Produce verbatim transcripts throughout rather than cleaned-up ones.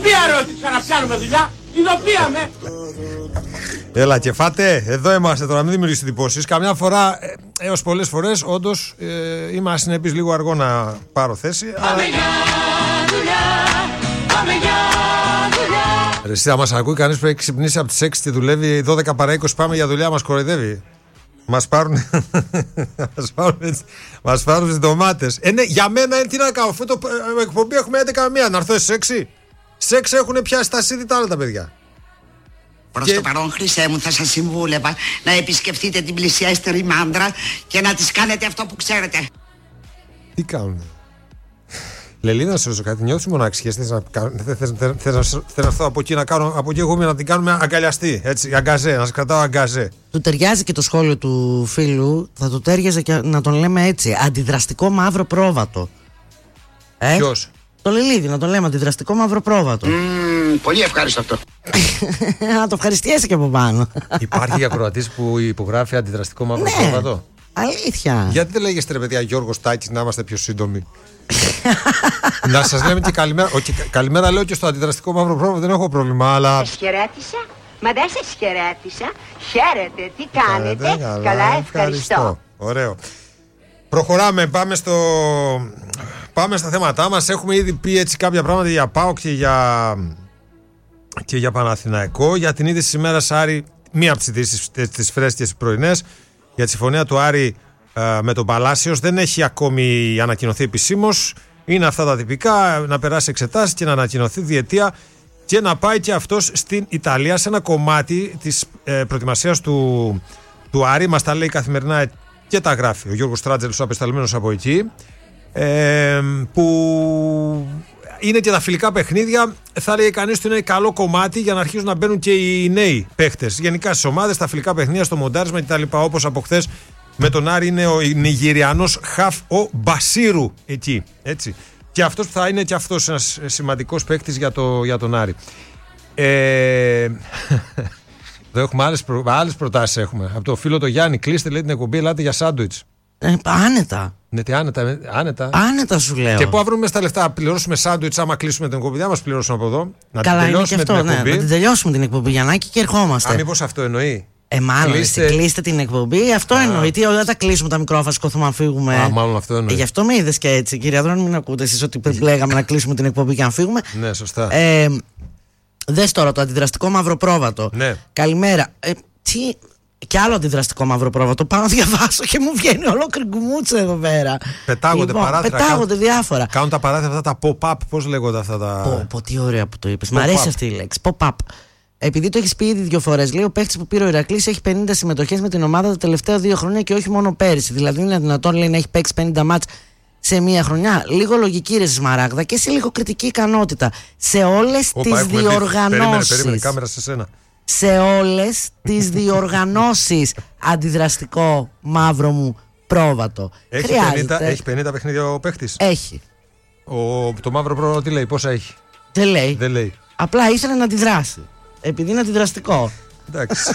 Ποια ερώτηση να πιάνουμε δουλειά? Ειδοποιάμε. Έλα και φάτε, εδώ είμαστε τώρα, μην δημιουργήσετε εντυπώσεις. Καμιά φορά, ε, έως πολλές φορές, όντως ε, είμαι ασυνεπής, λίγο αργό να πάρω θέση. Πάμε αλλά... για δουλειά, πάμε για δουλειά. Ρε εσύ, θα μας ακούει κανείς που έχει ξυπνήσει από τις έξι και δουλεύει δώδεκα παρά είκοσι, πάμε για δουλειά, μας κοροϊδεύει. Μας πάρουν, μας πάρουν, μας πάρουν τις ντομάτες. Ε, ναι, για μένα είναι τι να κάνω, αυτό το ε, εκπομπή έχουμε έντεκα μία, να έρθω στις έξι. Στις έξι έχουν πιάσει τα σίδη τα άλλα τα παιδιά. Προς και... το παρόν, Χρυσέ μου, θα σας συμβούλευα να επισκεφτείτε την πλησιέστερη μάντρα και να της κάνετε αυτό που ξέρετε. Τι κάνουν? Λελίνα, να σε ρωτήσω κάτι, νιώθεις μοναξιές? Θες να, θες, θες, θες να έρθω από εκεί να κάνω, από εκεί εγώ να την κάνουμε αγκαλιαστή, έτσι, αγκαζέ, να σε κρατάω αγκαζέ. Του ταιριάζει και το σχόλιο του φίλου, θα του τέριαζε και να τον λέμε έτσι, αντιδραστικό μαύρο πρόβατο. Ε? Ποιος? Το Λελίδη, να τον λέμε αντιδραστικό μαύρο πρόβατο. Mm, πολύ ευχάριστο αυτό. Να το ευχαριστιέσαι και από πάνω. Υπάρχει ακροατής που υπογράφει αντιδραστικό μαύρο ναι, πρόβατο? Αλήθεια. Γιατί δεν λέγεστε ρε παιδιά Γιώργος Τάκης να είμαστε πιο σύντομοι? Να σας λέμε και καλημέρα. Ο, και, καλημέρα λέω και στο αντιδραστικό μαύρο πρόβατο, δεν έχω πρόβλημα, αλλά... Σας χαιρέτησα, μα δεν σας χαιρέτησα. Χαίρετε, τι κάνετε? Καλά, καλά, καλά, ευχαριστώ. ευχαριστώ. Ωραίο. Προχωράμε, πάμε στο... Πάμε στα θέματά μας. Έχουμε ήδη πει έτσι κάποια πράγματα για ΠΑΟΚ και για, και για Παναθηναϊκό. Για την είδηση της ημέρας, Άρη, μία από τις ειδήσεις τις φρέσκες πρωινές, για τη συμφωνία του Άρη ε, με τον Παλάσιος. Δεν έχει ακόμη ανακοινωθεί επισήμως. Είναι αυτά τα τυπικά, να περάσει εξετάσεις και να ανακοινωθεί διετία και να πάει και αυτός στην Ιταλία σε ένα κομμάτι της ε, προετοιμασίας του, του Άρη. Μας τα λέει καθημερινά και τα γράφει ο Γιώργος Τράτζελος, απεσταλμένος από εκεί. Ε, που είναι και τα φιλικά παιχνίδια. Θα λέει κανείς ότι είναι καλό κομμάτι για να αρχίσουν να μπαίνουν και οι νέοι παίχτες γενικά στις ομάδες, τα φιλικά παιχνίδια, στο μοντάρισμα κτλ. Όπως από χθες με τον Άρη είναι ο Νιγηριανός χαφ ο Μπασίρου εκεί, έτσι. Και αυτός που θα είναι και αυτός ένας σημαντικός παίχτης για, το, για τον Άρη. Ε, εδώ έχουμε άλλες, προ, άλλες προτάσεις έχουμε. Από το φίλο το Γιάννη, κλείστε λέει την εκπομπή, ελάτε για σάντουιτς. Ε, άνετα. Ναι, τι άνετα, άνετα. Άνετα σου λέω. Και πού βρούμε στα λεφτά, να πληρώσουμε σάντουιτς άμα κλείσουμε την εκπομπή? Δεν μας πληρώσουν από εδώ. Να Καλά, την είναι και αυτό, την ναι, να την τελειώσουμε την εκπομπή, Γιαννάκη, και ερχόμαστε. Α, μήπως αυτό εννοεί? Ε, μάλλον κλείστε, εσύ, κλείστε την εκπομπή. Αυτό Α. εννοεί. Τι, όταν τα κλείσουμε τα μικρόφωνα, σηκωθούμε να φύγουμε. Α, μάλλον αυτό εννοεί. Ε, γι' αυτό με είδες και έτσι, κύριε Αδρώνη, μην ακούτε εσείς ότι λέγαμε να κλείσουμε την εκπομπή και να φύγουμε. Ναι, σωστά. Ε, δες τώρα το αντιδραστικό μαυροπρόβατο. Ναι. Καλημέρα. Ε, τι. Και άλλο αντιδραστικό μαυροπρόβατο. Πάω να διαβάσω και μου βγαίνει ολόκληρη γκουμούτσα εδώ πέρα. Πετάγονται λοιπόν, παράθυρα. Πετάγονται κάνουν, διάφορα. Κάνουν τα παράθυρα αυτά τα pop-up. Πώς λέγονται αυτά τα. Πω, πω, τι ωραία που το είπες. Μ' αρέσει αυτή η λέξη. Pop-up. Επειδή το έχεις πει ήδη δύο φορές, λέει ο παίχτης που πήρε ο Ηρακλής έχει πενήντα συμμετοχές με την ομάδα τα τελευταία δύο χρόνια και όχι μόνο πέρυσι. Δηλαδή είναι δυνατόν, λέει, να έχει παίξει πενήντα μάτς σε μία χρονιά? Λίγο λογική, ρε Σμαράγδα, και σε λίγο κριτική ικανότητα. Σε όλες τις διοργανώσεις. Περίμενε, περίμενε, κάμερα σε σένα. Σε όλες τις διοργανώσεις. Αντιδραστικό μαύρο μου πρόβατο. Έχει πενήντα, έχει πενήντα παιχνίδια ο παίχτης. Έχει. Ο, το μαύρο πρόβατο τι λέει, πόσα έχει? Δεν λέει. Δεν λέει. Απλά ήθελε να αντιδράσει. Επειδή είναι αντιδραστικό. Εντάξει.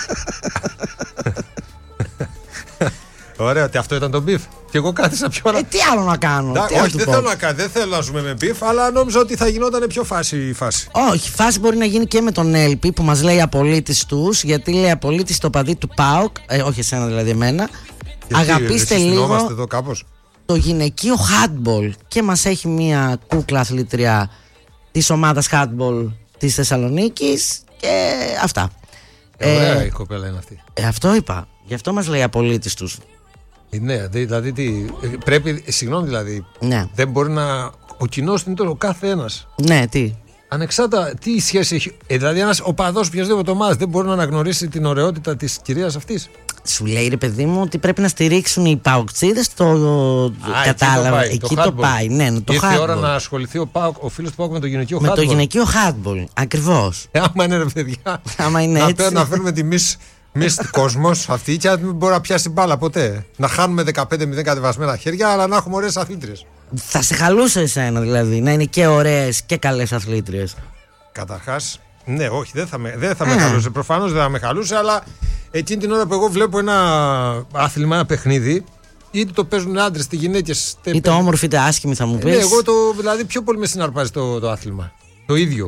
Ωραία, ότι αυτό ήταν το μπιφ. Και εγώ κάθισα πιο ώρα. Ε, τι άλλο να κάνω. Ντά, τι όχι, δεν θέλω, να κάνω, δεν θέλω να ζούμε με μπιφ, αλλά νόμιζα ότι θα γινόταν πιο φάση η φάση. Όχι, φάση μπορεί να γίνει και με τον Έλπη που μας λέει απολύτης τους, γιατί λέει απολύτης το παδί του ΠΑΟΚ. Ε, όχι εσένα δηλαδή, εμένα. Γιατί, αγαπήστε λίγο εδώ κάπως. Το γυναικείο handball. Και μας έχει μία κούκλα αθλήτρια της ομάδας handball της Θεσσαλονίκης. Και αυτά. Ε, ωραία ε, η κοπέλα είναι αυτή. Ε, αυτό είπα. Γι' αυτό μας λέει απολύτης τους. Ναι, δηλαδή τι. Πρέπει, συγγνώμη δηλαδή. Ναι. Δεν μπορεί να. Ο κοινός είναι το κάθε ένας. Ναι, τι. Ανεξάρτητα τι σχέση έχει. Ε, δηλαδή, ένας οπαδός οποιασδήποτε ομάδα δεν μπορεί να αναγνωρίσει την ωραιότητα της κυρίας αυτής. Σου λέει ρε παιδί μου ότι πρέπει να στηρίξουν οι παοκτσίδες το. Α, κατάλαβα. Εκεί το πάει. Εκεί το, το πάει. Ναι, το ήρθε η ώρα να ασχοληθεί ο, Πάοκ, ο φίλος του Πάοκ με το γυναικείο με handball. Με το γυναικείο handball. Ακριβώς. Ε, άμα είναι ρε παιδιά. Άμα είναι να, έτσι. Να φέρουμε τη μισ. Μισ κόσμος αυτή και δεν μπορεί να πιάσει μπάλα ποτέ. Να χάνουμε δεκαπέντε μηδέν κατεβασμένα χέρια, αλλά να έχουμε ωραίες αθλήτριες. Θα σε χαλούσε εσένα δηλαδή, να είναι και ωραίες και καλές αθλήτριες. Καταρχάς, ναι, όχι, δεν θα με, δεν θα με χαλούσε. Προφανώς δεν θα με χαλούσε, αλλά εκείνη την ώρα που εγώ βλέπω ένα άθλημα, ένα παιχνίδι, είτε το παίζουν άντρες, είτε γυναίκες. Είτε όμορφοι είτε άσχημοι, θα μου πεις. Ναι, εγώ το, δηλαδή πιο πολύ με συναρπάζει το, το άθλημα. Το ίδιο.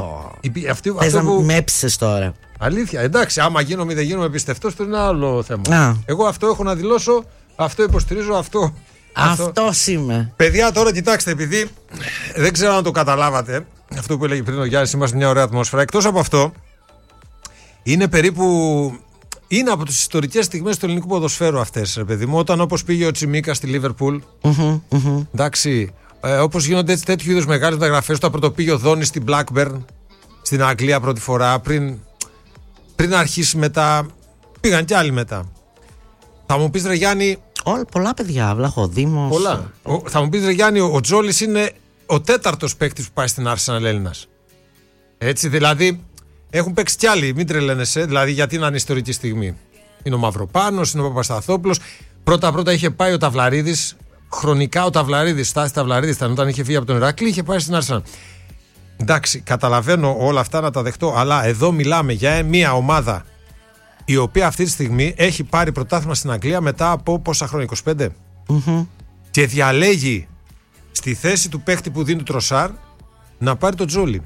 Η, αυτή, Θες να που... με έψησες τώρα. Αλήθεια, εντάξει, άμα γίνομαι ή δεν γίνομαι πιστευτός, το είναι άλλο θέμα. Α. Εγώ αυτό έχω να δηλώσω, αυτό υποστηρίζω, αυτό. Αυτός είμαι. Παιδιά, τώρα κοιτάξτε, επειδή δεν ξέρω αν το καταλάβατε, αυτό που έλεγε πριν ο Γιάννης, είμαστε μια ωραία ατμόσφαιρα. Εκτός από αυτό, είναι περίπου. Είναι από τις ιστορικές στιγμές του ελληνικού ποδοσφαίρου αυτές, ρε παιδί μου. Όταν όπως πήγε ο Τσιμίκα στη Λίβερπουλ. Mm-hmm, mm-hmm. Εντάξει, ε, όπως γίνονται έτσι τέτοιου είδους μεγάλες μεταγραφές. Το πρωτοπήγε ο Δόνης στην Blackburn, στην Αγγλία πρώτη φορά. Πριν, πριν αρχίσει μετά. Πήγαν κι άλλοι μετά. Θα μου πεις, ρε Γιάννη. Όλα, πολλά παιδιά, Βλαχοδήμος. Πολλά. Ο, θα μου πεις, ρε Γιάννη, ο, ο Τζόλης είναι ο τέταρτος παίκτης που πάει στην Arsenal Έλληνας. Έτσι, δηλαδή. Έχουν παίξει κι άλλοι, μην τρελαίνεσαι, δηλαδή γιατί να είναι ιστορική στιγμή. Είναι ο Μαυροπάνος, είναι ο Παπασταθόπουλος. Πρώτα-πρώτα είχε πάει ο Ταυλαρίδης, χρονικά ο Ταυλαρίδης, Στάση Ταυλαρίδης ήταν όταν είχε φύγει από τον Ηράκλειο, είχε πάει στην Arsenal. Εντάξει, καταλαβαίνω όλα αυτά να τα δεχτώ, αλλά εδώ μιλάμε για μια ομάδα η οποία αυτή τη στιγμή έχει πάρει πρωτάθλημα στην Αγγλία μετά από πόσα χρόνια, είκοσι πέντε. Mm-hmm. Και διαλέγει στη θέση του παίχτη που δίνει του Τροσάρ να πάρει τον Τζόλι.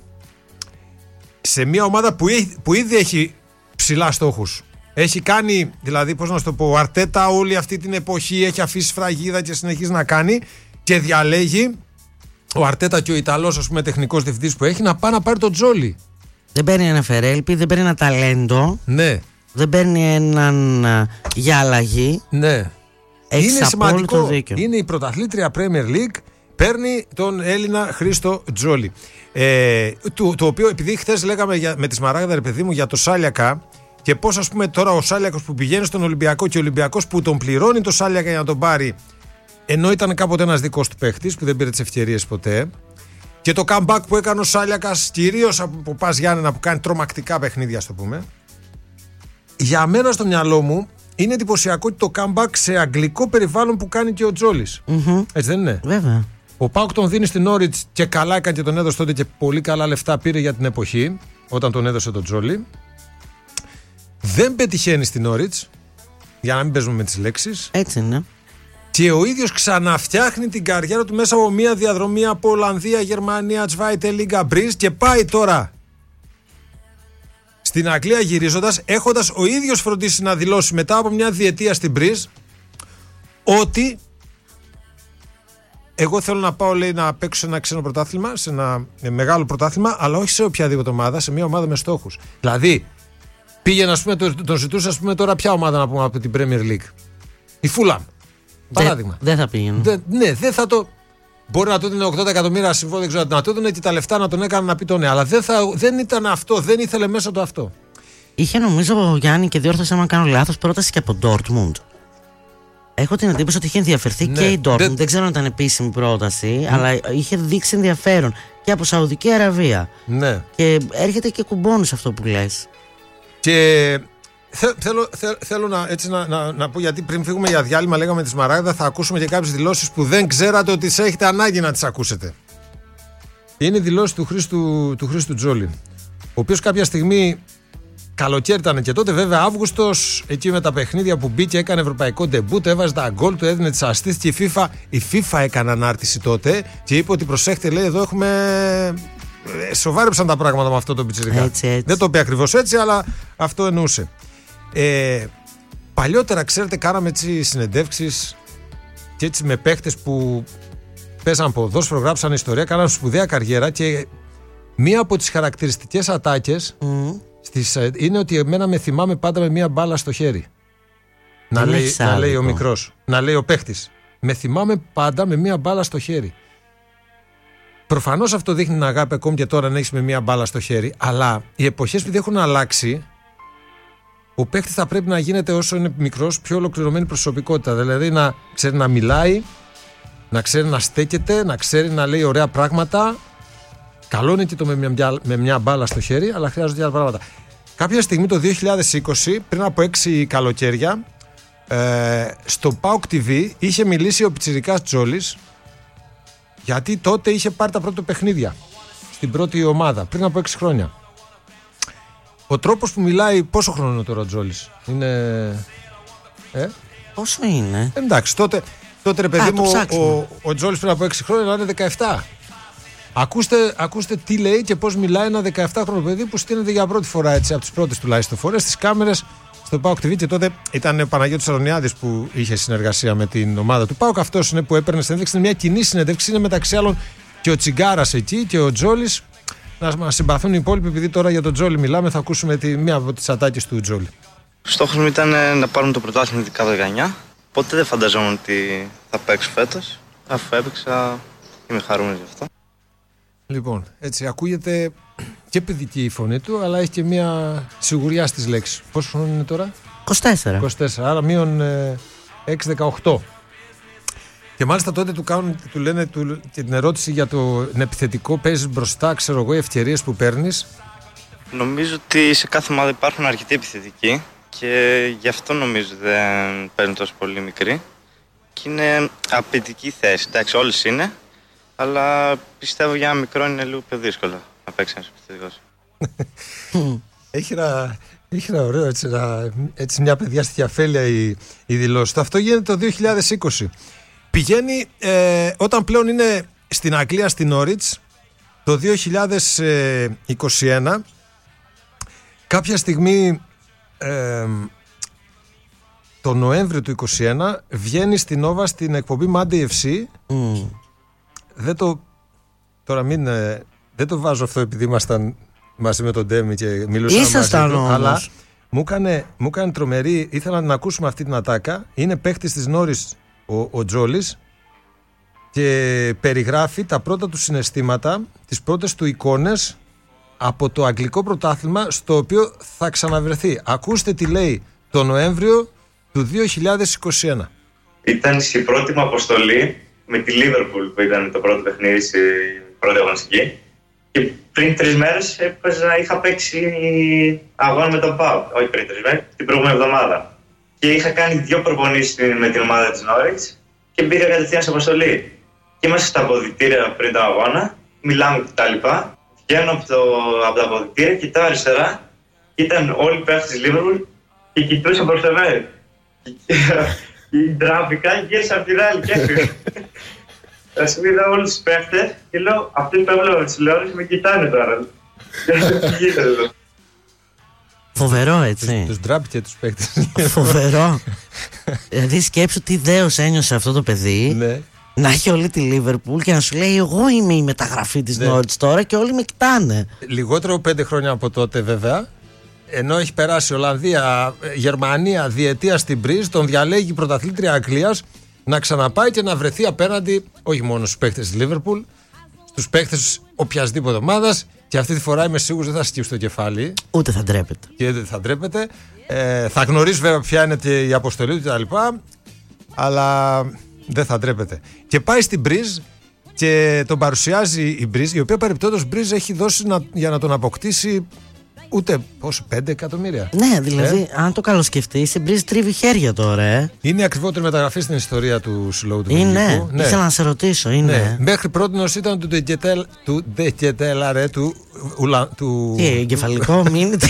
Σε μια ομάδα που, που ήδη έχει ψηλά στόχους. Έχει κάνει, δηλαδή, πώς να σου το πω, ο Αρτέτα όλη αυτή την εποχή έχει αφήσει σφραγίδα και συνεχίζει να κάνει και διαλέγει ο Αρτέτα και ο Ιταλός, ας πούμε, τεχνικός διευθυντής που έχει, να πάει να πάρει τον Τζόλι. Δεν παίρνει ένα Φερέλπι, δεν παίρνει ένα ταλέντο. Ναι. Δεν παίρνει έναν για αλλαγή. Ναι. Έχεις είναι σημαντικό. Δίκιο. Είναι η πρωταθλήτρια Premier League. Παίρνει τον Έλληνα Χρήστο Τζόλι. Ε, το, το οποίο, επειδή χθες λέγαμε για, με τη Σμαράγδα, ρε παιδί μου, για το Σάλιακα και πώς, ας πούμε, τώρα ο Σάλιακος που πηγαίνει στον Ολυμπιακό και ο Ολυμπιακός που τον πληρώνει το Σάλιακα για να τον πάρει, ενώ ήταν κάποτε ένας δικός του παίχτης που δεν πήρε τις ευκαιρίες ποτέ. Και το comeback που έκανε ο Σάλιακας, κυρίως από Πας Γιάννενα, που κάνει τρομακτικά παιχνίδια, ας το πούμε. Για μένα στο μυαλό μου είναι εντυπωσιακό το comeback σε αγγλικό περιβάλλον που κάνει και ο Τζόλις. Mm-hmm. Έτσι δεν είναι? Βέβαια. Ο Πάουκ τον δίνει στην Νόριτς και καλά έκανε και τον έδωσε τότε και πολύ καλά λεφτά πήρε για την εποχή όταν τον έδωσε τον Τζόλι. Δεν πετυχαίνει στην Νόριτς, για να μην παίζουμε με τις λέξεις. Έτσι είναι. Και ο ίδιος ξαναφτιάχνει την καριέρα του μέσα από μια διαδρομή από Ολλανδία, Γερμανία, Zweite Liga, Breeze και πάει τώρα στην Αγγλία γυρίζοντας, έχοντας ο ίδιος φροντίσει να δηλώσει μετά από μια διετία στην Breeze ότι εγώ θέλω να πάω, λέει, να παίξω σε ένα ξένο πρωτάθλημα, σε ένα μεγάλο πρωτάθλημα, αλλά όχι σε οποιαδήποτε ομάδα, σε μια ομάδα με στόχους. Δηλαδή, πήγαινε, ας πούμε, τον, τον ζητούσε, ας πούμε, τώρα ποια ομάδα να πούμε από την Premier League. Η Fulham. Παράδειγμα. Δεν θα πήγαινε. Δε, ναι, δεν θα το. Μπορεί να του έδινε ογδόντα εκατομμύρια συμβόλαιο, δεν ξέρω, να του έδινε και τα λεφτά να τον έκανε να πει το ναι. Αλλά δεν, θα, δεν ήταν αυτό, δεν ήθελε μέσα το αυτό. Είχε, νομίζω, ο Γιάννη, και διόρθωσε άμα κάνω λάθος, πρόταση και από Dortmund. Έχω την εντύπωση ότι είχε ενδιαφερθεί, ναι, και η Dortmund. Δεν... δεν ξέρω αν ήταν επίσημη πρόταση, mm. αλλά είχε δείξει ενδιαφέρον και από Σαουδική Αραβία. Ναι. Και έρχεται και κουμπώνει αυτό που λες. Και θε, θέλω, θε, θέλω να, έτσι να, να, να πω, γιατί πριν φύγουμε για διάλειμμα, λέγαμε τη Σμαράγδα, θα ακούσουμε και κάποιες δηλώσεις που δεν ξέρατε ότι τις έχετε ανάγκη να τις ακούσετε. Είναι η δηλώση του Χρήστου, του Χρήστου Τζόλι, ο οποίος κάποια στιγμή. Καλοκαίρι ήταν και τότε, βέβαια, Αύγουστος, εκεί με τα παιχνίδια που μπήκε, έκανε ευρωπαϊκό ντεμπούτ, έβαζε τα γκολ του, έδινε τις ασίστ και η FIFA, η FIFA έκανε ανάρτηση τότε και είπε ότι προσέχτε, λέει, εδώ έχουμε. Σοβάρεψαν τα πράγματα με αυτό το πιτσιρικά. Έτσι, έτσι. Δεν το είπε ακριβώς έτσι, αλλά αυτό εννοούσε. Ε, παλιότερα, ξέρετε, κάναμε έτσι συνεντεύξεις και έτσι με παίχτες που παίζαν ποδόσφαιρο, γράψαν ιστορία, κάναν σπουδαία καριέρα και μία από τις χαρακτηριστικές ατάκες. Mm. Στις, είναι ότι εμένα με θυμάμαι πάντα με μία μπάλα στο χέρι. Να λέει, να λέει ο μικρός, να λέει ο παίχτης. Με θυμάμαι πάντα με μία μπάλα στο χέρι. Προφανώς αυτό δείχνει την αγάπη ακόμη και τώρα να έχεις με μία μπάλα στο χέρι, αλλά οι εποχές που έχουν αλλάξει, ο παίχτης θα πρέπει να γίνεται όσο είναι μικρός πιο ολοκληρωμένη προσωπικότητα. Δηλαδή να ξέρει να μιλάει, να ξέρει να στέκεται, να ξέρει να λέει ωραία πράγματα. Καλό είναι και το με μια, με μια μπάλα στο χέρι, αλλά χρειάζονται άλλα πράγματα. Κάποια στιγμή το δύο χιλιάδες είκοσι, πριν από έξι καλοκαίρια, ε, στο ΠΑΟΚ τι βι είχε μιλήσει ο πιτσιρικάς Τζόλις, γιατί τότε είχε πάρει τα πρώτα παιχνίδια στην πρώτη ομάδα, πριν από έξι χρόνια. Ο τρόπος που μιλάει, πόσο χρόνο είναι τώρα ο Τζόλις? Είναι. Ε? Πόσο είναι? Εντάξει, τότε, τότε ρε παιδί Α, μου, ο, ο, ο Τζόλις πριν από έξι χρόνια είναι δεκαεπτά. Ακούστε, ακούστε τι λέει και πώς μιλάει ένα δεκαεφτάχρονο παιδί που στείνεται για πρώτη φορά, έτσι, από τις πρώτες τουλάχιστον φορές, στις κάμερες στο ΠΑΟΚ τι βι. Και τότε ήταν ο Παναγιώτης Αρωνιάδης που είχε συνεργασία με την ομάδα του ΠΑΟΚ. Αυτός είναι που έπαιρνε συνέντευξη. Είναι μια κοινή συνέντευξη. Είναι μεταξύ άλλων και ο Τσιγκάρας εκεί και ο Τζόλης. Να μας συμπαθούν οι υπόλοιποι, επειδή τώρα για τον Τζόλη μιλάμε. Θα ακούσουμε τη, μία από τις ατάκες του Τζόλη. Ο στόχος μου ήταν να πάρουμε το πρωτάθλημα ειδικά δεκαεννιά. Ποτέ δεν φανταζόμουν ότι θα παίξω φέτος. Αφού έπαιξα, είμαι χαρούμενος γι' αυτό. Λοιπόν, έτσι ακούγεται και παιδική η φωνή του, αλλά έχει και μια σιγουριά στις λέξεις. Πόσο χρόνο είναι τώρα? είκοσι τέσσερα. είκοσι τέσσερα, άρα μείον ε, έξι δεκαοκτώ. Και μάλιστα τότε του, κάνουν, του λένε του, και την ερώτηση για το επιθετικό, παίζεις μπροστά, ξέρω εγώ, οι ευκαιρίες που παίρνεις. Νομίζω ότι σε κάθε ομάδα υπάρχουν αρκετοί επιθετικοί και γι' αυτό νομίζω δεν παίρνουν τόσο πολύ μικροί. Και είναι απαιτητική θέση. Εντάξει, όλες είναι, αλλά πιστεύω για ένα μικρό είναι λίγο πιο δύσκολο να παίξει ένας επιθετικός. Έχει ένα, έχει ένα ωραίο, έτσι, ένα, έτσι μια παιδιά στη Αφέλεια η, η δηλώση του. Αυτό γίνεται το δύο χιλιάδες είκοσι. Πηγαίνει ε, όταν πλέον είναι στην Αγγλία, στην Νόριτς, το δύο χιλιάδες είκοσι ένα. Κάποια στιγμή ε, το Νοέμβριο του είκοσι ένα βγαίνει στην Νόβα στην εκπομπή Monday εφ σι. Mm. Δεν το, τώρα μην, ε, δεν το βάζω αυτό επειδή ήμασταν μαζί με τον Ντέμι και μιλούσαμε μαζί του, αλλά μου έκανε, μου έκανε τρομερή, ήθελα να ακούσουμε αυτή την ατάκα. Είναι παίχτης της Νόρις ο, ο Τζόλης και περιγράφει τα πρώτα του συναισθήματα, τις πρώτες του εικόνες από το αγγλικό πρωτάθλημα στο οποίο θα ξαναβρεθεί. Ακούστε τι λέει το Νοέμβριο του δύο χιλιάδες είκοσι ένα. Ήταν η πρώτη μου αποστολή με τη Liverpool που ήταν το πρώτο παιχνίδι στην πρώτη αγωνιστική. Και πριν τρεις μέρες έπαιζα, είχα παίξει αγώνα με τον ΠΑΟΚ. Όχι πριν τρεις μέρες, την προηγούμενη εβδομάδα. Και είχα κάνει δύο προπονήσεις με την ομάδα της Νόριτς και μπήκα κατευθείαν σε αποστολή. Και είμαστε στα αποδυτήρια πριν τον αγώνα, μιλάμε κτλ. Βγαίνω από, το, από τα αποδυτήρια, κοιτάω αριστερά και ήταν όλοι οι παίκτες της Liverpool και κοιτούσα προς το μέρη. Και τράβηκα και γύρισα από την άλλη και έφυγα. Ας πούμε είδα όλους τους παίκτες και λέω αυτοί που έβλεπα τις τηλεόρασες με κοιτάνε τώρα. Τι γίνεται εδώ. Φοβερό, έτσι. Τους ντράπηκε τους παίκτες. Φοβερό. Δηλαδή σκέψου τι δέος ένιωσε αυτό το παιδί. Ναι. Να έχει όλη τη Λίβερπουλ και να σου λέει εγώ είμαι η μεταγραφή της ναι. Νόριτς τώρα και όλοι με κοιτάνε. Λιγότερο πέντε χρόνια από τότε βέβαια. Ενώ έχει περάσει Ολλανδία, Γερμανία, διετία στην Μπριζ, τον διαλέγει η πρωταθλήτρια Αγγλίας να ξαναπάει και να βρεθεί απέναντι όχι μόνο στους παίκτες της Λίβερπουλ, στους παίκτες οποιασδήποτε ομάδας. Και αυτή τη φορά είμαι σίγουρος δεν θα σκύψει το κεφάλι. Ούτε θα ντρέπεται. Και δεν θα ντρέπεται. Ε, θα γνωρίζει βέβαια ποια είναι η αποστολή του κτλ. Αλλά δεν θα ντρέπεται. Και πάει στην Μπριζ και τον παρουσιάζει η Μπριζ, η οποία παρεπτόντως Μπριζ έχει δώσει να, για να τον αποκτήσει ούτε πόσο, πέντε εκατομμύρια. Ναι, δηλαδή, ε? αν το καλοσκεφτείς, η Μπριζ τρίβει χέρια τώρα. Ε? Είναι η ακριβότερη μεταγραφή στην ιστορία του συλλόγου του είναι, Βελγικού. Ναι, ήθελα να σε ρωτήσω. Είναι. Ναι. Μέχρι πρώτη ήταν του Ντεκετέλα, του. του... Τι, εγκεφαλικό μήνυμα.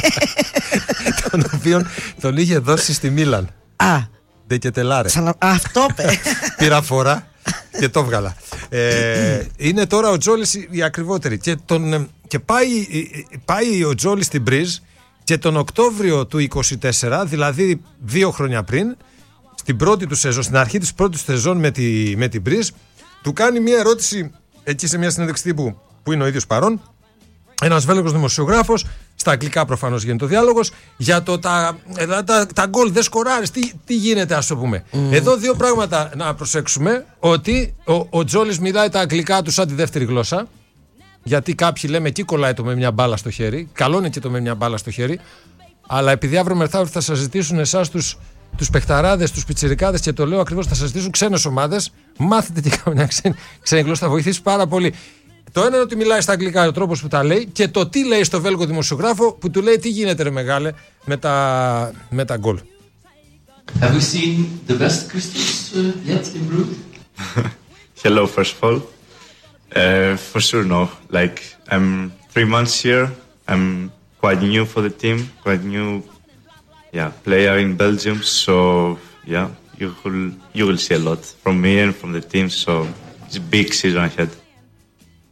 Τον οποίο τον είχε δώσει στη Μίλαν. Α. Ντεκετελάρε. Ξανα... Αυτό πε. Πήρα φορά και το βγάλα. ε, είναι τώρα ο Τζόλης η ακριβότερη. Και, τον, και πάει, πάει ο Τζόλης στην Μπριζ και τον Οκτώβριο του είκοσι τέσσερα, δηλαδή δύο χρόνια πριν, στην πρώτη του σεζόν, στην αρχή της πρώτης του σεζόν με, τη, με την Μπριζ, του κάνει μια ερώτηση εκεί σε μια συνέντευξη τύπου που είναι ο ίδιος παρόν. Ένας Βέλγος δημοσιογράφος, στα αγγλικά προφανώς γίνεται ο διάλογος, για το τα, τα, τα γκολ δεν σκοράρεις, τι, τι γίνεται ας το πούμε. Mm. Εδώ δύο πράγματα να προσέξουμε, ότι ο, ο Τζόλης μιλάει τα αγγλικά του σαν τη δεύτερη γλώσσα, γιατί κάποιοι λέμε εκεί κολλάει το με μια μπάλα στο χέρι, καλό είναι και το με μια μπάλα στο χέρι, αλλά επειδή αύριο μεθαύριο θα σας ζητήσουν εσάς τους, τους παιχταράδες, τους πιτσιρικάδες και το λέω ακριβώς θα σας ζητήσουν ξένες ομάδες, μάθετε και καμιά ξένη, ξένη γλώσσα, θα βοηθήσει πάρα πολύ. Το ένα είναι ότι μιλάει στα αγγλικά, ο τρόπος που τα λέει, και το τι λέει στο Βέλγο δημοσιογράφο που του λέει τι γίνεται ρε μεγάλε με τα, με τα γκολ. Have we seen the best Christmas uh, yet in Brugge? Hello, first of all. Uh, for sure, no. Like, I'm three months here. I'm quite new for the team, quite new, yeah, player in Belgium. So, yeah, you will you will see a lot from me and from the team. So, it's a big season ahead.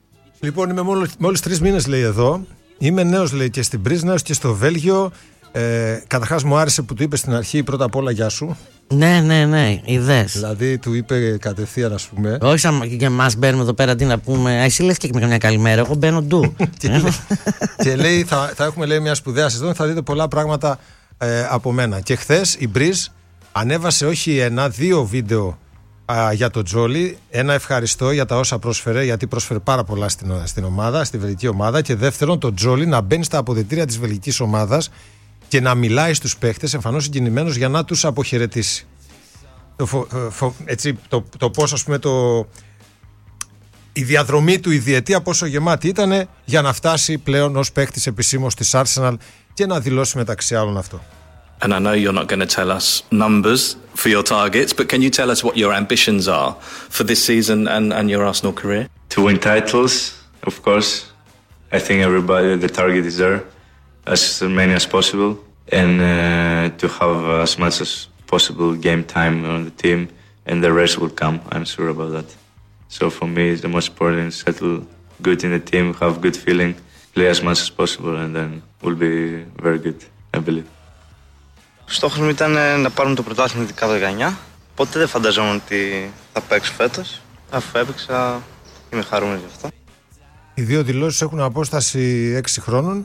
Λοιπόν, είμαι μόλις τρεις μήνες, λέει εδώ. Είμαι νέος, λέει, και στην Πρίζ, νέος και στο Βέλγιο. Ε, Καταρχάς, μου άρεσε που του είπε στην αρχή πρώτα απ' όλα γεια σου. Ναι, ναι, ναι, είδες. Δηλαδή, του είπε κατευθείαν, ας πούμε. Όχι σαν και εμάς μπαίνουμε εδώ πέρα, τι να πούμε. Εσύ λες και με καμιά καλημέρα. Εγώ μπαίνω ντου. και, λέει, και λέει, θα, θα έχουμε, λέει, μια σπουδαία σεζόν. Θα δείτε πολλά πράγματα ε, από μένα. Και χθες η Πρίζ ανέβασε όχι ένα, δύο βίντεο α, για τον Τζόλι. Ένα ευχαριστώ για τα όσα πρόσφερε, γιατί πρόσφερε πάρα πολλά στην, στην ομάδα, στη βελγική ομάδα. Και δεύτερον, τον Τζόλι να μπαίνει στα αποδυτήρια της βελγικής ομάδας και να μιλάει στους παίχτες εμφανώς συγκινημένος για να τους αποχαιρετήσει. Το, φο, φο, έτσι, το, το πώς, ας πούμε, το, η διαδρομή του, η διετία πόσο γεμάτη ήταν για να φτάσει πλέον ως παίχτης επισήμως της Arsenal και να δηλώσει μεταξύ άλλων αυτό. And I know you're not going to tell us numbers for your targets, but can you tell us what your ambitions are for this season and, and your Arsenal career? To win titles, of course. I think everybody, the target is there, as many as possible, and uh, to have as much as possible game time on the team, and the rest will come, I'm sure about that. So for me, the most important is settle good in the team, have good feeling, play as much as possible, and then we'll be very good, I believe. Ο στόχος μου ήταν να πάρουμε το πρωτάθλημα ειδικά το δεκαεννιά. Ποτέ δεν φανταζόμουν ότι θα παίξω φέτος. Αφού έπαιξα, είμαι χαρούμενος γι' αυτό. Οι δύο δηλώσεις έχουν απόσταση έξι χρόνων.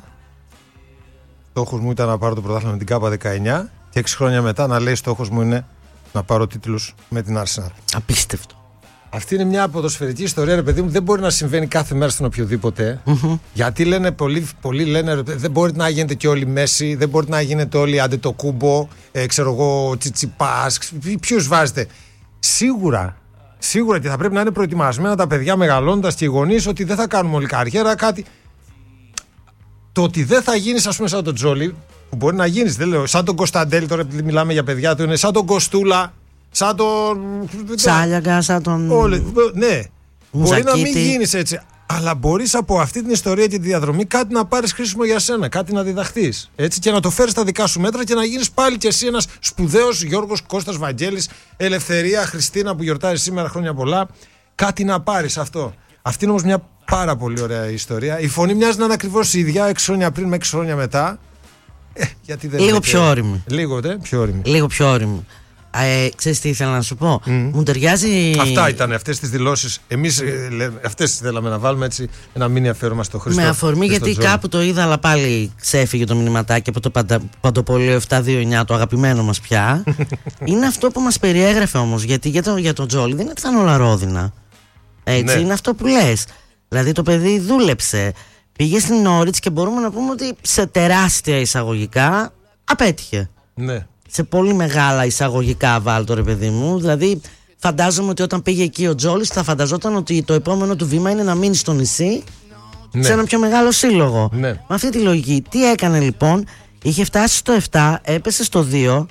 Στόχος μου ήταν να πάρω το πρωτάθλημα με την Κάπα δεκαεννιά και έξι χρόνια μετά να λέει στόχος μου είναι να πάρω τίτλους με την Arsenal. Απίστευτο. Αυτή είναι μια ποδοσφαιρική ιστορία, ρε παιδί μου. Δεν μπορεί να συμβαίνει κάθε μέρα στον οποιοδήποτε. Mm-hmm. Γιατί λένε πολλοί, πολλοί λένε δεν μπορεί να γίνεται και όλοι Μέση, δεν μπορεί να γίνεται όλοι Αντετοκούμπο, ε, ξέρω εγώ, Τσιτσιπάς. Ποιους βάζετε. Σίγουρα, σίγουρα και θα πρέπει να είναι προετοιμασμένα τα παιδιά μεγαλώντας και οι γονείς ότι δεν θα κάνουμε όλη καριέρα κάτι. Το ότι δεν θα γίνεις, ας πούμε, σαν τον Τζόλι, που μπορεί να γίνεις, δεν λέω, σαν τον Κωνσταντέλη, τώρα επειδή μιλάμε για παιδιά του, είναι σαν τον Κοστούλα. Σαν τον. Τσάλιαγκα, σαν τον. Όλε, ναι. Μουζακίτη. Μπορεί να μην γίνεις έτσι. Αλλά μπορείς από αυτή την ιστορία και τη διαδρομή κάτι να πάρεις χρήσιμο για σένα. Κάτι να διδαχθείς. Έτσι, και να το φέρεις στα δικά σου μέτρα και να γίνεις πάλι κι εσύ ένας σπουδαίος Γιώργος Κώστας Βαγγέλης. Ελευθερία Χριστίνα που γιορτάζει σήμερα χρόνια πολλά. Κάτι να πάρεις αυτό. Αυτή είναι όμως μια πάρα πολύ ωραία ιστορία. Η φωνή μοιάζει να είναι ακριβώς η ίδια έξι χρόνια πριν με έξι χρόνια μετά. Ε, γιατί δεν Λίγο πιο όρημη. Λίγο, δε, πιο όρημη. Λίγο πιο όρημη. Ε, ξέρεις τι ήθελα να σου πω. Mm. Μου ταιριάζει. Αυτά ήταν αυτές τις δηλώσεις. Εμείς ε, αυτές τις θέλαμε να βάλουμε έτσι ένα μήνυμα αφιέρωμα στο Χριστό. Με αφορμή γιατί κάπου το είδα, αλλά πάλι ξέφυγε το μηνυματάκι από το παντα, Παντοπολείο επτακόσια είκοσι εννιά, το αγαπημένο μας πια. Είναι αυτό που μας περιέγραφε όμως. Γιατί για τον για το Τζόλι δεν ήταν όλα ρόδινα. Έτσι, ναι. Είναι αυτό που λες. Δηλαδή το παιδί δούλεψε. Πήγε στην Νόριτς και μπορούμε να πούμε ότι σε τεράστια εισαγωγικά απέτυχε. Ναι. Σε πολύ μεγάλα εισαγωγικά βάλτο, ρε παιδί μου. Δηλαδή φαντάζομαι ότι όταν πήγε εκεί ο Τζόλις θα φανταζόταν ότι το επόμενο του βήμα είναι να μείνει στο νησί, ναι, σε ένα πιο μεγάλο σύλλογο. Ναι. Με αυτή τη λογική. Τι έκανε λοιπόν? Είχε φτάσει στο επτά, έπεσε στο δύο.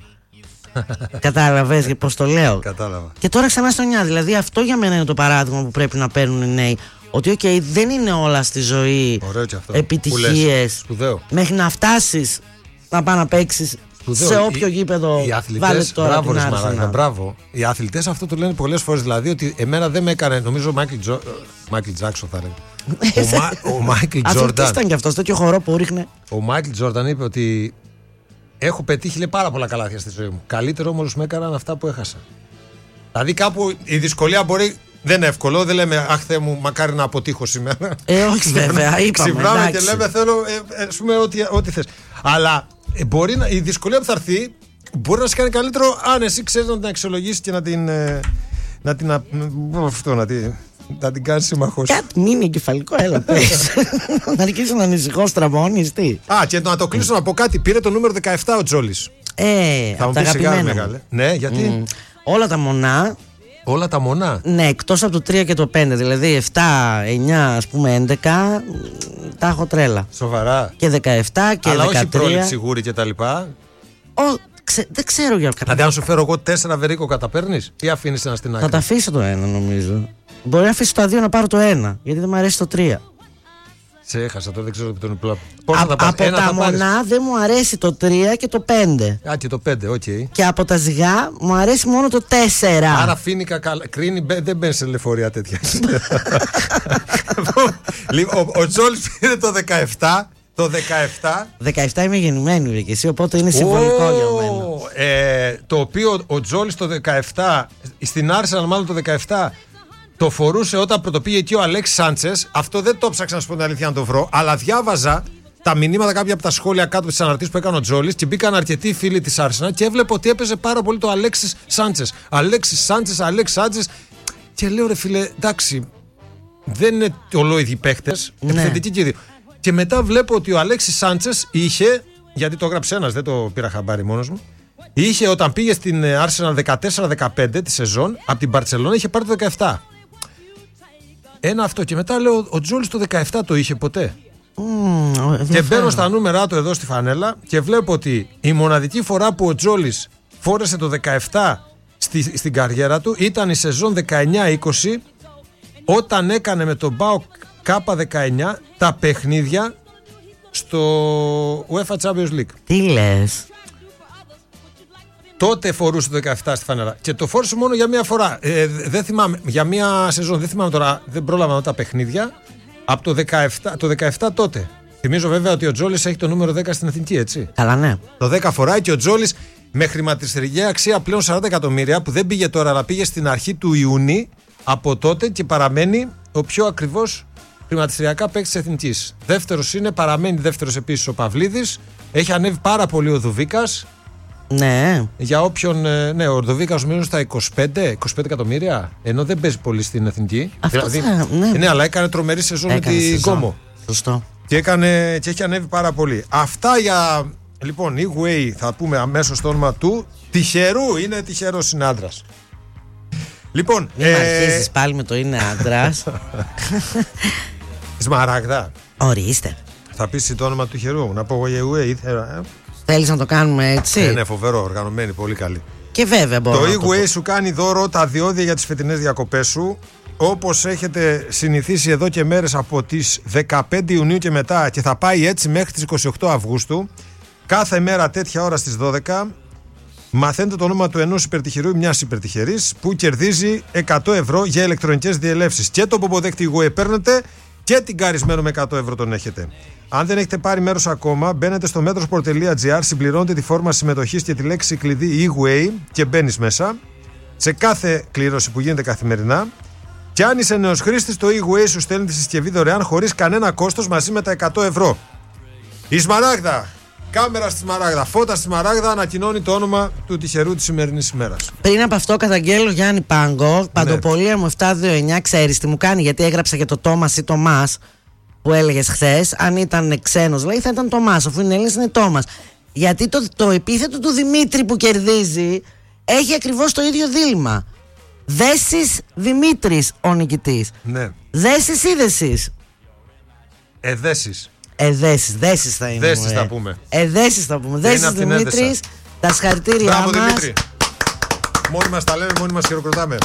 Κατάλαβες πως το λέω? Κατάλαβα. Και τώρα ξανά στο εννιά. Δηλαδή αυτό για μένα είναι το παράδειγμα που πρέπει να παίρνουν οι νέοι. Ότι okay, δεν είναι όλα στη ζωή επιτυχίες μέχρι να φτάσεις να πάει να παίξεις σε όποιο οι, γήπεδο βάλε τώρα. Μπράβο, την Μαράγκα, μπράβο. Οι αθλητές αυτό το λένε πολλές φορές. Δηλαδή ότι εμένα δεν με έκανε. Νομίζω ο Μάικλ Τζο... Τζάκσον θα λέγαμε. Ο Μάικλ Τζόρνταν. Αθλητής ήταν κι αυτός, τέτοιο χορό που ρίχνε. Ο Μάικλ Τζόρνταν είπε ότι έχω πετύχει, λέει, πάρα πολλά καλάθια στη ζωή μου. Καλύτερο όμως με έκαναν αυτά που έχασα. Δηλαδή κάπου η δυσκολία μπορεί. Δεν είναι εύκολο, δεν λέμε αχ Θεέ μου, μακάρι να αποτύχω σήμερα. Ε, όχι βέβαια, είπαμε. Ξυπνάμε και λέμε θέλω, ε, ε, πούμε, ό,τι, ό,τι θες. Αλλά ε, μπορεί να, η δυσκολία που θα έρθει μπορεί να σε κάνει καλύτερο αν εσύ ξέρεις να την αξιολογήσεις και να την. Ε, να την. Α, αυτό, να την. Να την κάνεις συμμαχός. Κάτι μην είναι κεφαλικό, έλα πες. Να αρχίσει να ανησυχώ, στραβώνεις, τι. Α, και να το κλείσω να πω κάτι. Πήρε το νούμερο δεκαεπτά ο Τζόλις. Ε, θα μου πει σιγά μεγάλε. Ναι, γιατί. Mm. Όλα τα μονά. Όλα τα μονά. Ναι, εκτός από το τρία και το πέντε. Δηλαδή επτά, εννιά, ας πούμε έντεκα. Τα έχω τρέλα. Σοβαρά. Και δεκαεπτά και αλλά δεκατρία. Αλλά όχι πρόληψη γούρι και τα λοιπά. Ο, ξε, δεν ξέρω για Δηλαδή αν σου φέρω εγώ τέσσερα βερίκο καταπέρνεις ή αφήνεις ένα στην άκρη? Θα τα αφήσω το ένα νομίζω. Μπορεί να αφήσω τα δύο να πάρω το ένα. Γιατί δεν μου αρέσει το τρία. Σε έχασα τώρα, δεν ξέρω τον πλάτη. Πώς θα τα Από Ένα τα θα πάρεις. μονά δεν μου αρέσει το τρία και το πέντε. Α, και το πέντε, οκ. Okay. Και από τα ζυγά μου αρέσει μόνο το τέσσερα. Άρα φίνικα καλά. Κρίνει, δεν μπαίνει σε λεωφορεία τέτοια. Λοιπόν, ο Τζόλης πήρε το δεκαεπτά. Το δεκαεπτά. δεκαεπτά είμαι γεννημένη, βρε και εσύ, οπότε είναι συμβολικό oh, για μένα. Ε, το οποίο ο Τζόλης το δεκαεπτά, στην Arsenal μάλλον το δεκαεπτά, το φορούσε όταν πρωτοπήγε εκεί ο Αλέξης Σάντσες. Αυτό δεν το ψάξα να σου πω την αλήθεια να το βρω, αλλά διάβαζα τα μηνύματα κάποια από τα σχόλια κάτω από τις αναρτήσεις που έκανε ο Τζόλης και μπήκαν αρκετοί φίλοι της Arsenal και έβλεπε ότι έπαιζε πάρα πολύ το Αλέξης Σάντσες. Αλέξης Σάντσες, Αλέξης Σάντσες. Και λέω, ρε φίλε, εντάξει, δεν είναι ολόιδιοι παίχτες, ναι. Επιθετικοί και οι δύο. Και μετά βλέπω ότι ο Αλέξης Σάντσες είχε, γιατί το έγραψε ένας, δεν το πήρα χαμπάρι μόνος μου, είχε όταν πήγε στην Arsenal δεκατέσσερα δεκαπέντε τη σεζόν, από την Μπαρτσελόνα είχε πάρει το δεκαεπτά. Ένα αυτό. Και μετά λέω, ο Τζόλης το δεκαεπτά το είχε ποτέ. Mm, και μπαίνω στα νούμερά του εδώ στη φανέλα και βλέπω ότι η μοναδική φορά που ο Τζόλης φόρεσε το δεκαεπτά στη, στην καριέρα του ήταν η σεζόν δεκαεννιά είκοσι, όταν έκανε με τον ΠΑΟΚ Κάπα δεκαεννιά τα παιχνίδια στο UEFA Champions League. Τι λες? Τότε φορούσε το δεκαεπτά στη φανέλα. Και το φόρησε μόνο για μία φορά. Ε, δεν θυμάμαι, για μία σεζόν. Δεν θυμάμαι τώρα, δεν πρόλαβα τα παιχνίδια. Από το δεκαεπτά, το δεκαεπτά τότε. Θυμίζω βέβαια ότι ο Τζόλης έχει το νούμερο δέκα στην εθνική, έτσι. Καλά, ναι. Το δέκα φοράει και ο Τζόλης με χρηματιστηρική αξία πλέον σαράντα εκατομμύρια, που δεν πήγε τώρα, αλλά πήγε στην αρχή του Ιούνιου από τότε και παραμένει ο πιο ακριβώς χρηματιστηριακά παίκτης της εθνικής. Δεύτερος είναι, παραμένει δεύτερος επίσης ο Παυλίδης. Έχει ανέβει πάρα πολύ ο Δουβίκας. Ναι. Για όποιον. Ναι, ο Δουβίκας νομίζω στα είκοσι πέντε εκατομμύρια, ενώ δεν παίζει πολύ στην εθνική. Αυτό δηλαδή, θα, ναι. ναι, αλλά έκανε τρομερή σεζόν με την Κόμο. Σωστό. Και, έκανε, και έχει ανέβει πάρα πολύ. Αυτά για. Λοιπόν, η Way θα πούμε αμέσως το όνομα του τυχερού. Είναι τυχερός, είναι άντρας. Λοιπόν. Μην ε... αρχίσεις πάλι με το είναι άντρας. Σμαράγδα. Ορίστε. Θα πεις το όνομα του τυχερού. Να πω εγώ για Way. Θέλεις να το κάνουμε έτσι? Ε, ναι, φοβερό, οργανωμένη, πολύ καλή. Και βέβαια μπορώ. Το να e-way το σου κάνει δώρο τα διόδια για τις φετινές διακοπές σου. Όπως έχετε συνηθίσει εδώ και μέρες από τις δεκαπέντε Ιουνίου και μετά, και θα πάει έτσι μέχρι τις είκοσι οκτώ Αυγούστου. Κάθε μέρα τέτοια ώρα στις δώδεκα μαθαίνετε το όνομα του ενός υπερτυχερού ή μιας υπερτυχερής που κερδίζει εκατό ευρώ για ηλεκτρονικές διελεύσεις. Και τον ποποδέκτη e-way παίρνετε και την καρισμένο με εκατό ευρώ τον έχετε. Αν δεν έχετε πάρει μέρος ακόμα, μπαίνετε στο metrosport τελεία gr, συμπληρώνετε τη φόρμα συμμετοχής και τη λέξη κλειδί e-way και μπαίνεις μέσα σε κάθε κλήρωση που γίνεται καθημερινά. Και αν είσαι νέος χρήστης, το e-way σου στέλνει τη συσκευή δωρεάν χωρίς κανένα κόστος μαζί με τα εκατό ευρώ. Η Σμαράγδα, κάμερα στη Σμαράγδα, φώτα στη Σμαράγδα ανακοινώνει το όνομα του τυχερού της σημερινής ημέρας. Πριν από αυτό, καταγγέλω Γιάννη Πάγκο, ναι. Παντοπολία μου επτά δύο εννιά, ξέρεις τι μου κάνει, γιατί έγραψα για το Τόμας ή το Μας που έλεγες χθες. Αν ήταν ξένος, λέει, θα ήταν το Μας, αφού είναι Έλληνας, είναι Τόμας. Γιατί το, το επίθετο του Δημήτρη που κερδίζει έχει ακριβώς το ίδιο δίλημα. Δέσης Δημήτρης ο νικητής. Ναι. Δέσης ή δεσής? Εδέσεις. Εδέσεις, δέσεις θα είναι. Δέσεις θα πούμε. Εδέσεις θα πούμε. Δέσεις Δημήτρης, τα συγχαρητήριά μας. Μπράβο Δημήτρη. Μόνοι μας τα λέμε, μόνοι μας χειροκροτάμε.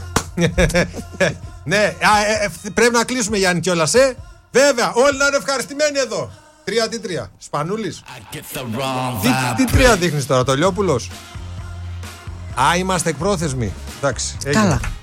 Ναι, α, ε, ε, πρέπει να κλείσουμε Γιάννη κιόλας, ε. Βέβαια, όλοι να είναι ευχαριστημένοι εδώ. Τρία τι τρία. Σπανούλης. Τι, τι τρία δείχνεις τώρα, το Λιόπουλος? Α, είμαστε εκπρόθεσμοι. Εντάξει. Καλά.